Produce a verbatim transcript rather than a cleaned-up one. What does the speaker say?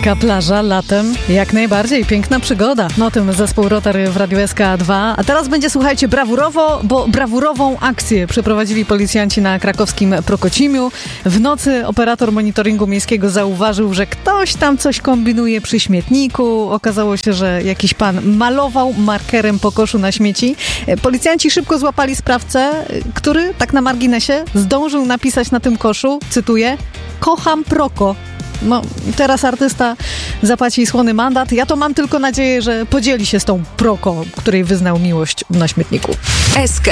Miejska plaża latem, jak najbardziej, piękna przygoda. No o tym zespół Rotary w Radiu S K dwa. A teraz będzie, słuchajcie, brawurowo, bo brawurową akcję przeprowadzili policjanci na krakowskim Prokocimiu. W nocy operator monitoringu miejskiego zauważył, że ktoś tam coś kombinuje przy śmietniku. Okazało się, że jakiś pan malował markerem po koszu na śmieci. Policjanci szybko złapali sprawcę, który, tak na marginesie, zdążył napisać na tym koszu, cytuję, kocham Proko. No, teraz artysta zapłaci słony mandat. Ja to mam tylko nadzieję, że podzieli się z tą Proko, której wyznał miłość na śmietniku. S K